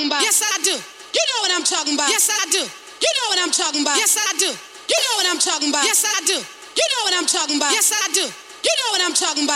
talking about. Yes, I do. You know what I'm talking about. Yes, I do. You know what I'm talking about. Yes, I do. You know what I'm talking about. Yes, I do. You know what I'm talking about. Yes, I do. You know what I'm talking about.